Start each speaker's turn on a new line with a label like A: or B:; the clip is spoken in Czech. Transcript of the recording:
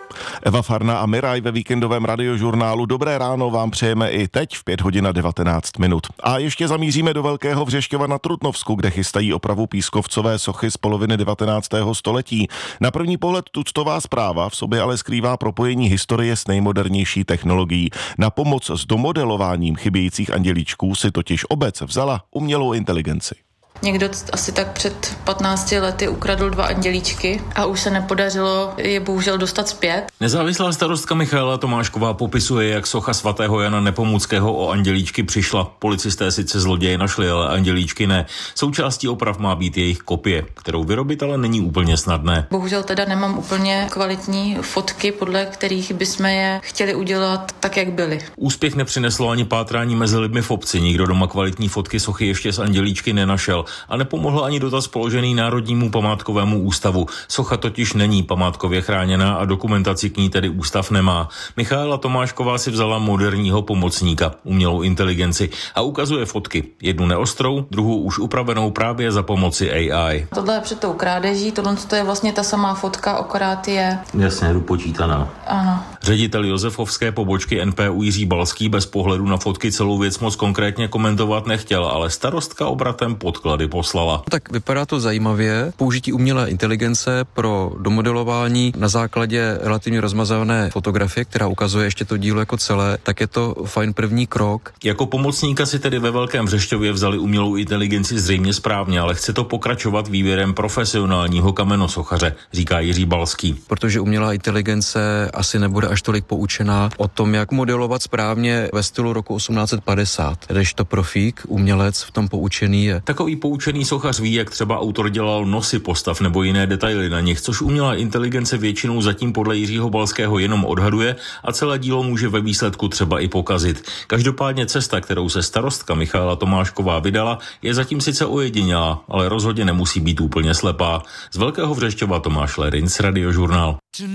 A: Eva Farna a Miraj ve víkendovém radiožurnálu. Dobré ráno vám přejeme i teď v 5:19. A ještě zamíříme do Velkého Břešťova na Trutnovsku, kde chystají opravu pískovcové sochy z poloviny 19. století. Na první pohled tuctová zpráva v sobě ale skrývá propojení historie s nejmodernější technologií. Na pomoc s domodelováním chybějících andělíčků si totiž obec vzala umělou inteligenci.
B: Někdo asi tak před 15 lety ukradl 2 andělíčky a už se nepodařilo je bohužel dostat zpět.
C: Nezávislá starostka Michaela Tomášková popisuje, jak socha svatého Jana Nepomuckého o andělíčky přišla. Policisté sice zloděje našli, ale andělíčky ne. Součástí oprav má být jejich kopie, kterou vyrobit ale není úplně snadné.
B: Bohužel teda nemám úplně kvalitní fotky, podle kterých bychom je chtěli udělat tak, jak byly.
C: Úspěch nepřineslo ani pátrání mezi lidmi v obci. Nikdo doma kvalitní fotky sochy ještě z andělíčky nenašel. A nepomohl ani dotaz položený Národnímu památkovému ústavu. Socha totiž není památkově chráněná a dokumentaci k ní tedy ústav nemá. Michaela Tomášková si vzala moderního pomocníka, umělou inteligenci, a ukazuje fotky. Jednu neostrou, druhou už upravenou právě za pomoci AI.
B: Tohle je před tou krádeží, tohle je vlastně ta samá fotka, akorát je...
C: Jasně, dopočítaná.
B: Ano.
C: Ředitel Josefovské pobočky NPU Jiří Balský bez pohledu na fotky celou věc moc konkrétně komentovat nechtěl, ale starostka obratem podklady poslala.
D: Tak vypadá to zajímavě. Použití umělé inteligence pro domodelování na základě relativně rozmazané fotografie, která ukazuje ještě to dílo jako celé, tak je to fajn první krok.
C: Jako pomocníka si tedy ve Velkém Břešťově vzali umělou inteligenci zřejmě správně, ale chce to pokračovat výběrem profesionálního kamenosochaře, říká Jiří Balský.
D: Protože umělá inteligence asi nebude až tolik poučená o tom, jak modelovat správně ve stylu roku 1850, když to profík, umělec v tom poučený je.
C: Takový poučený sochař ví, jak třeba autor dělal nosy postav nebo jiné detaily na nich, což umělá inteligence většinou zatím podle Jiřího Balského jenom odhaduje a celé dílo může ve výsledku třeba i pokazit. Každopádně cesta, kterou se starostka Michaela Tomášková vydala, je zatím sice ojedinělá, ale rozhodně nemusí být úplně slepá. Z Velkého Břešťova Tomáš Lerinc, Radiožurnál.